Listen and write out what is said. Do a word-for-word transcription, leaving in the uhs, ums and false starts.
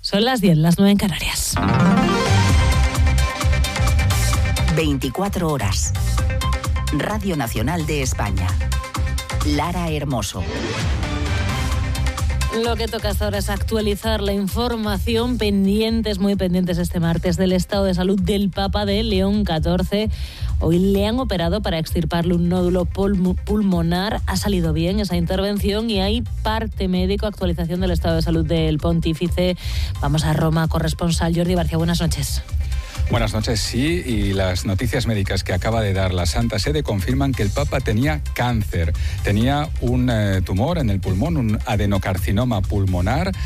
Son las diez, las nueve en Canarias. veinticuatro horas. Radio Nacional de España. Lara Hermoso. Lo que toca hasta ahora es actualizar la información, pendientes, muy pendientes este martes, del estado de salud del Papa de León catorce. Hoy le han operado para extirparle un nódulo pulmonar. Ha salido bien esa intervención y hay parte médico, actualización del estado de salud del pontífice. Vamos a Roma, corresponsal Jordi Barcia. Buenas noches. Buenas noches, sí, y las noticias médicas que acaba de dar la Santa Sede confirman que el Papa tenía cáncer, tenía un eh, tumor en el pulmón, un adenocarcinoma pulmonar,